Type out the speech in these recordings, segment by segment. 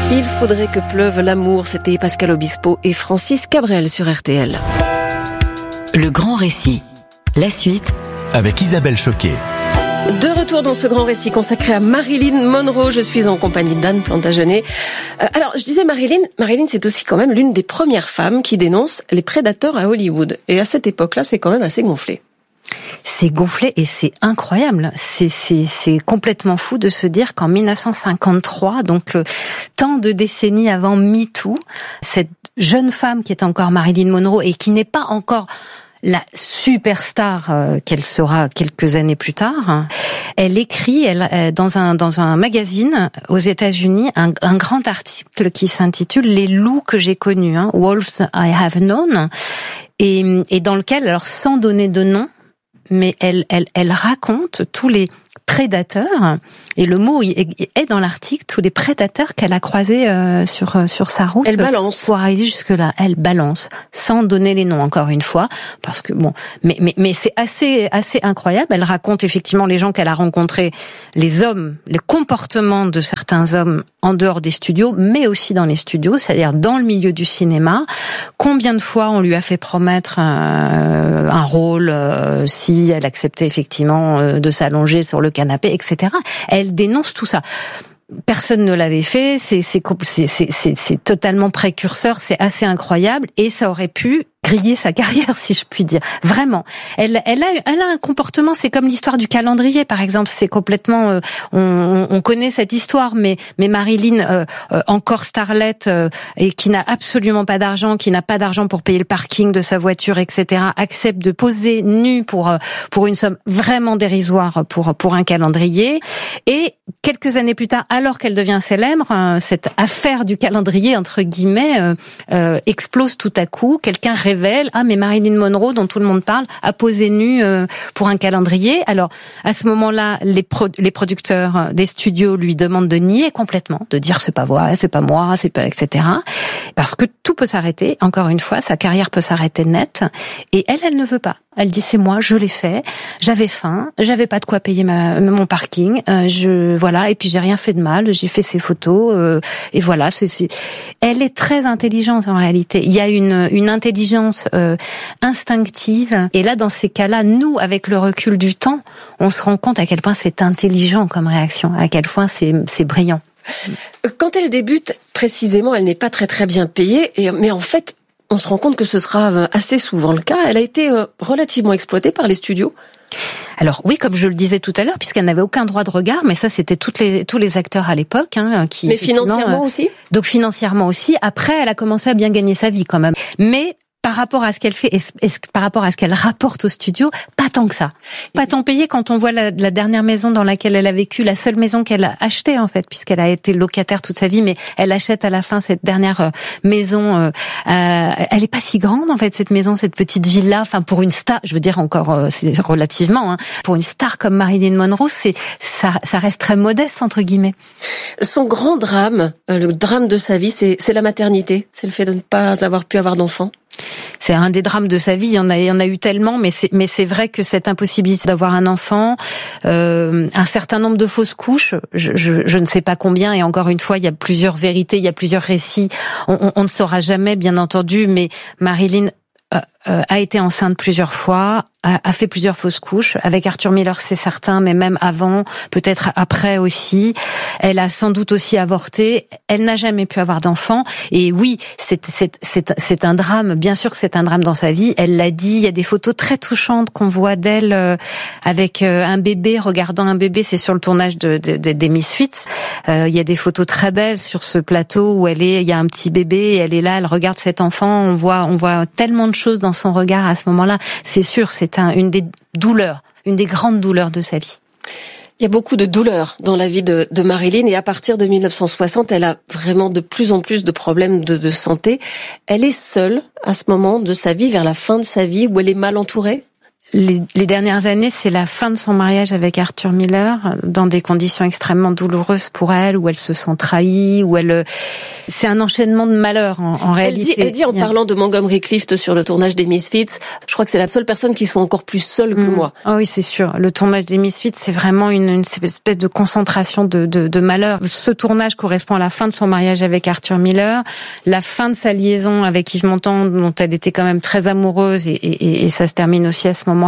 Il faudrait que pleuve l'amour, c'était Pascal Obispo et Francis Cabrel sur RTL. Le grand récit, la suite avec Isabelle Choquet. De retour dans ce grand récit consacré à Marilyn Monroe, je suis en compagnie d'Anne Plantagenet. Alors, je disais Marilyn, c'est aussi quand même l'une des premières femmes qui dénonce les prédateurs à Hollywood. Et à cette époque-là, c'est quand même assez gonflé. C'est gonflé et c'est incroyable. C'est complètement fou de se dire qu'en 1953, donc tant de décennies avant MeToo, cette jeune femme qui est encore Marilyn Monroe et qui n'est pas encore la superstar qu'elle sera quelques années plus tard, elle écrit dans un magazine aux États-Unis un grand article qui s'intitule Les loups que j'ai connus, Wolves I Have Known, et dans lequel, alors sans donner de nom, mais elle raconte tous les prédateurs, et le mot est dans l'article, tous les prédateurs qu'elle a croisés sur sa route. Elle balance. Pour arriver jusque-là. Elle balance, sans donner les noms encore une fois, parce que bon, mais c'est assez incroyable. Elle raconte effectivement les gens qu'elle a rencontrés, les hommes, les comportements de certains hommes en dehors des studios, mais aussi dans les studios, c'est-à-dire dans le milieu du cinéma. Combien de fois on lui a fait promettre un rôle si elle acceptait effectivement de s'allonger sur le canapé, etc. Elle dénonce tout ça. Personne ne l'avait fait, c'est totalement précurseur, c'est assez incroyable, et ça aurait pu griller sa carrière, si je puis dire. Vraiment. Elle a un comportement, c'est comme l'histoire du calendrier, par exemple. C'est complètement, on connaît cette histoire, mais Marilyn, encore starlette, et qui n'a absolument pas d'argent, qui n'a pas d'argent pour payer le parking de sa voiture, etc., accepte de poser nue pour une somme vraiment dérisoire pour un calendrier. Et quelques années plus tard, alors qu'elle devient célèbre, cette affaire du calendrier, entre guillemets, explose tout à coup. Quelqu'un révèle, mais Marilyn Monroe, dont tout le monde parle, a posé nue pour un calendrier. Alors, à ce moment-là, les producteurs des studios lui demandent de nier complètement, de dire c'est pas moi, etc. Parce que tout peut s'arrêter. Encore une fois, sa carrière peut s'arrêter net. Et elle ne veut pas. Elle dit c'est moi, je l'ai fait. J'avais faim, j'avais pas de quoi payer mon parking. Et puis j'ai rien fait de mal. J'ai fait ces photos et voilà. Elle est très intelligente en réalité. Il y a une intelligence instinctive. Et là, dans ces cas-là, nous, avec le recul du temps, on se rend compte à quel point c'est intelligent comme réaction, à quel point c'est brillant. Quand elle débute, précisément, elle n'est pas très très bien payée. Mais en fait, on se rend compte que ce sera assez souvent le cas. Elle a été relativement exploitée par les studios. Alors oui, comme je le disais tout à l'heure, puisqu'elle n'avait aucun droit de regard, mais ça c'était tous les acteurs à l'époque qui. Mais financièrement aussi. Donc financièrement aussi. Après, elle a commencé à bien gagner sa vie quand même. Mais par rapport à ce qu'elle fait et par rapport à ce qu'elle rapporte au studio, pas tant que ça. Pas tant payé quand on voit la dernière maison dans laquelle elle a vécu, la seule maison qu'elle a achetée en fait, puisqu'elle a été locataire toute sa vie, mais elle achète à la fin cette dernière maison. Elle est pas si grande en fait cette maison, cette petite villa. Enfin pour une star, je veux dire encore c'est relativement. Pour une star comme Marilyn Monroe, ça reste très modeste entre guillemets. Son grand drame, le drame de sa vie, c'est la maternité, c'est le fait de ne pas avoir pu avoir d'enfant. C'est un des drames de sa vie. Il y en a eu tellement, mais c'est vrai que cette impossibilité d'avoir un enfant, un certain nombre de fausses couches, je ne sais pas combien. Et encore une fois, il y a plusieurs vérités, il y a plusieurs récits. On ne saura jamais, bien entendu. Mais Marilyn a été enceinte plusieurs fois, a fait plusieurs fausses couches. Avec Arthur Miller, c'est certain, mais même avant, peut-être après aussi. Elle a sans doute aussi avorté. Elle n'a jamais pu avoir d'enfant. Et oui, c'est un drame. Bien sûr que c'est un drame dans sa vie. Elle l'a dit. Il y a des photos très touchantes qu'on voit d'elle avec un bébé, regardant un bébé. C'est sur le tournage des Misfits. Il y a des photos très belles sur ce plateau où il y a un petit bébé et elle est là, elle regarde cet enfant. On voit tellement de choses dans son regard à ce moment-là. C'est sûr, c'est une des douleurs, une des grandes douleurs de sa vie. Il y a beaucoup de douleurs dans la vie de Marilyn et à partir de 1960, elle a vraiment de plus en plus de problèmes de santé. Elle est seule à ce moment de sa vie, vers la fin de sa vie, où elle est mal entourée. les dernières années, c'est la fin de son mariage avec Arthur Miller, dans des conditions extrêmement douloureuses pour elle, où elle se sent trahie, c'est un enchaînement de malheurs en réalité. Elle dit en parlant de Montgomery Clift sur le tournage des Misfits, je crois que c'est la seule personne qui soit encore plus seule que moi. Oh oui, c'est sûr. Le tournage des Misfits, c'est vraiment une espèce de concentration de malheurs. Ce tournage correspond à la fin de son mariage avec Arthur Miller, la fin de sa liaison avec Yves Montand, dont elle était quand même très amoureuse, et ça se termine aussi à ce moment-là.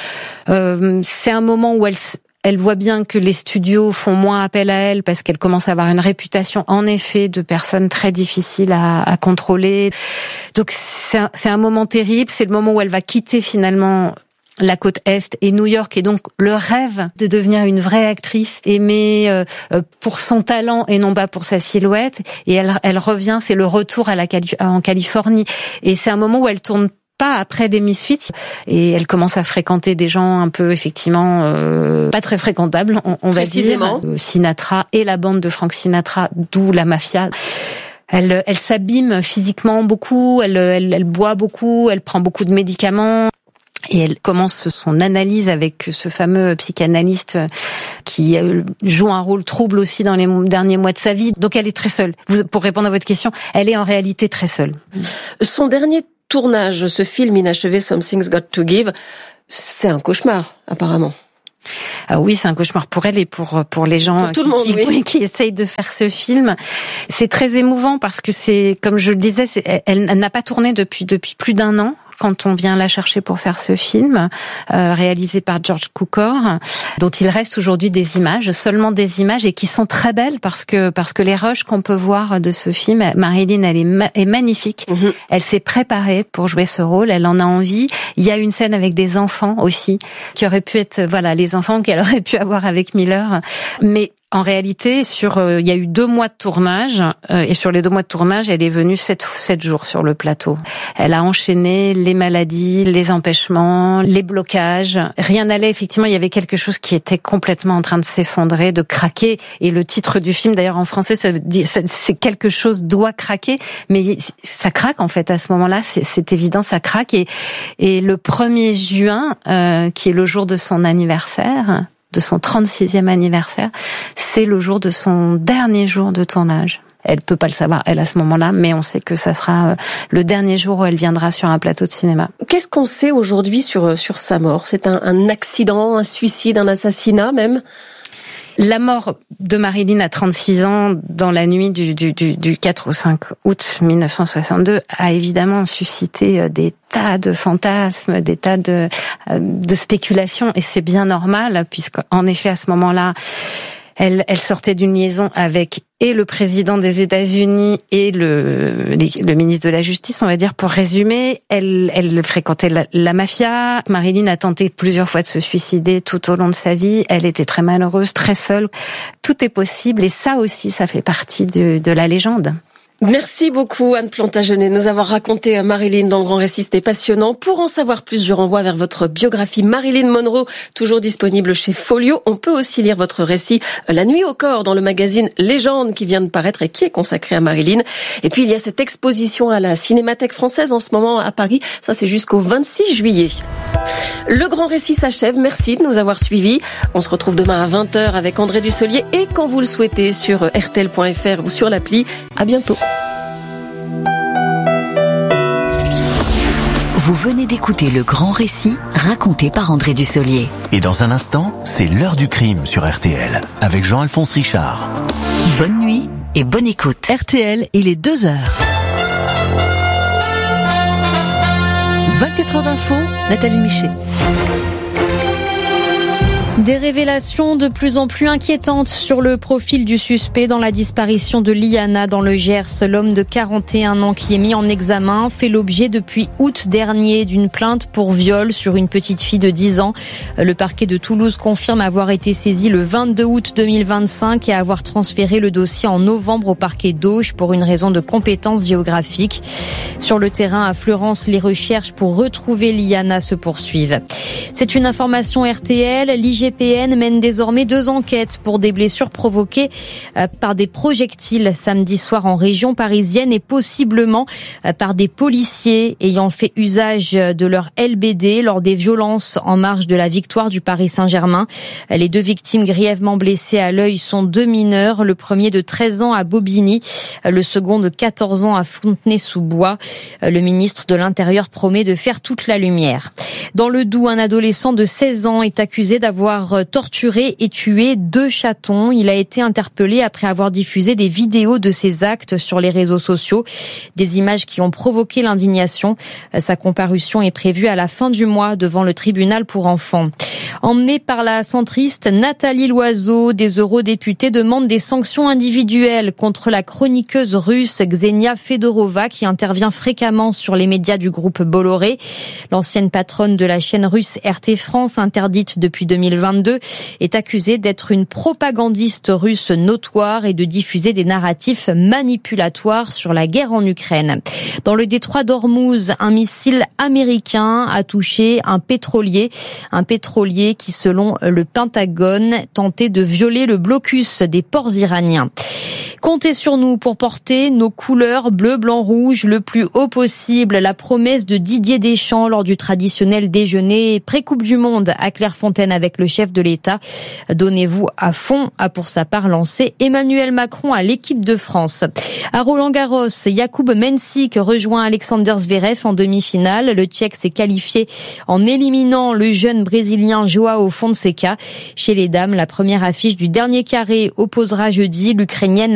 C'est un moment où elle voit bien que les studios font moins appel à elle parce qu'elle commence à avoir une réputation, en effet, de personne très difficile à contrôler. Donc c'est un moment terrible. C'est le moment où elle va quitter finalement la côte Est et New York, et donc le rêve de devenir une vraie actrice aimée pour son talent et non pas pour sa silhouette. Et elle revient, c'est le retour en Californie. Et c'est un moment où elle tourne pas après des Misfits, et elle commence à fréquenter des gens un peu effectivement pas très fréquentables, on va dire. Sinatra et la bande de Frank Sinatra, d'où la mafia. Elle s'abîme physiquement beaucoup, elle boit beaucoup, elle prend beaucoup de médicaments. Et elle commence son analyse avec ce fameux psychanalyste qui joue un rôle trouble aussi dans les derniers mois de sa vie. Donc elle est très seule. Pour répondre à votre question, elle est en réalité très seule. Son dernier tournage, ce film inachevé Something's Got to Give, c'est un cauchemar apparemment. Oui, c'est un cauchemar pour elle et pour les gens qui essayent de faire ce film. C'est très émouvant parce que c'est, comme je le disais, elle n'a pas tourné depuis plus d'1 an. Quand on vient la chercher pour faire ce film, réalisé par George Cukor, dont il reste aujourd'hui des images, seulement des images, et qui sont très belles parce que les rushs qu'on peut voir de ce film, Marilyn, elle est magnifique. Mm-hmm. Elle s'est préparée pour jouer ce rôle, elle en a envie. Il y a une scène avec des enfants aussi, qui auraient pu être, les enfants qu'elle aurait pu avoir avec Miller. Mais en réalité, il y a eu 2 mois de tournage, et sur les 2 mois de tournage, elle est venue 7 jours sur le plateau. Elle a enchaîné les maladies, les empêchements, les blocages. Rien n'allait, effectivement, il y avait quelque chose qui était complètement en train de s'effondrer, de craquer. Et le titre du film, d'ailleurs, en français, ça veut dire, c'est quelque chose doit craquer. Mais ça craque, en fait, à ce moment-là. C'est évident, ça craque. Et le 1er juin, qui est le jour de son anniversaire, de son 36e anniversaire, c'est le jour de son dernier jour de tournage. Elle peut pas le savoir, elle, à ce moment-là, mais on sait que ça sera le dernier jour où elle viendra sur un plateau de cinéma. Qu'est-ce qu'on sait aujourd'hui sur sa mort? C'est un accident, un suicide, un assassinat même? La mort de Marilyn à 36 ans, dans la nuit du 4 au 5 août 1962, a évidemment suscité des tas de fantasmes, des tas de spéculations, et c'est bien normal, puisqu'en effet, à ce moment-là, elle sortait d'une liaison avec et le président des États-Unis et le ministre de la Justice, on va dire, pour résumer. Elle fréquentait la mafia. Marilyn a tenté plusieurs fois de se suicider tout au long de sa vie. Elle était très malheureuse, très seule. Tout est possible, et ça aussi, ça fait partie de la légende. Merci beaucoup Anne Plantagenet de nous avoir raconté Marilyn dans le Grand Récit, c'était passionnant. Pour en savoir plus, je renvoie vers votre biographie Marilyn Monroe, toujours disponible chez Folio. On peut aussi lire votre récit La nuit au corps dans le magazine Légende qui vient de paraître et qui est consacré à Marilyn. Et puis il y a cette exposition à la Cinémathèque française en ce moment à Paris, ça c'est jusqu'au 26 juillet. Le Grand Récit s'achève, merci de nous avoir suivis. On se retrouve demain à 20h avec André Dussolier et quand vous le souhaitez sur rtl.fr ou sur l'appli. À bientôt. Vous venez d'écouter Le Grand Récit, raconté par André Dussolier. Et dans un instant, c'est l'heure du crime sur RTL, avec Jean-Alphonse Richard. Bonne nuit et bonne écoute. RTL, il est 2h. 24 heures d'info, Nathalie Michet. Des révélations de plus en plus inquiétantes sur le profil du suspect dans la disparition de Liana dans le Gers. L'homme de 41 ans qui est mis en examen fait l'objet depuis août dernier d'une plainte pour viol sur une petite fille de 10 ans. Le parquet de Toulouse confirme avoir été saisi le 22 août 2025 et avoir transféré le dossier en novembre au parquet d'Auch pour une raison de compétence géographique. Sur le terrain à Fleurance, les recherches pour retrouver Liana se poursuivent. C'est une information RTL. L'IGP l'IGPN mène désormais 2 enquêtes pour des blessures provoquées par des projectiles samedi soir en région parisienne et possiblement par des policiers ayant fait usage de leur LBD lors des violences en marge de la victoire du Paris Saint-Germain. Les 2 victimes grièvement blessées à l'œil sont 2 mineurs, le premier de 13 ans à Bobigny, le second de 14 ans à Fontenay-sous-Bois. Le ministre de l'Intérieur promet de faire toute la lumière. Dans le Doubs, un adolescent de 16 ans est accusé d'avoir torturé et tué 2 chatons. Il a été interpellé après avoir diffusé des vidéos de ses actes sur les réseaux sociaux. Des images qui ont provoqué l'indignation. Sa comparution est prévue à la fin du mois devant le tribunal pour enfants. Emmenée par la centriste Nathalie Loiseau, des eurodéputés demandent des sanctions individuelles contre la chroniqueuse russe Ksenia Fedorova qui intervient fréquemment sur les médias du groupe Bolloré. L'ancienne patronne de la chaîne russe RT France, interdite depuis 2022, est accusée d'être une propagandiste russe notoire et de diffuser des narratifs manipulatoires sur la guerre en Ukraine. Dans le détroit d'Ormuz, un missile américain a touché un pétrolier qui, selon le Pentagone, tentait de violer le blocus des ports iraniens. Comptez sur nous pour porter nos couleurs bleu, blanc, rouge le plus haut possible. La promesse de Didier Deschamps lors du traditionnel déjeuner pré-Coupe du Monde à Clairefontaine avec le chef de l'État. Donnez-vous à fond, a pour sa part lancé Emmanuel Macron à l'équipe de France. À Roland-Garros, Jakub Mensik rejoint Alexander Zverev en demi-finale. Le Tchèque s'est qualifié en éliminant le jeune Brésilien Joao Fonseca. Chez les dames, la première affiche du dernier carré opposera jeudi l'Ukrainienne